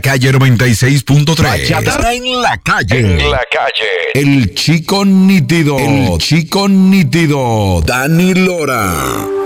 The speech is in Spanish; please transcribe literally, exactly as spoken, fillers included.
calle noventa y seis punto tres. Bachata en la calle. En la calle. El chico nítido. El chico nítido. Dani Lora.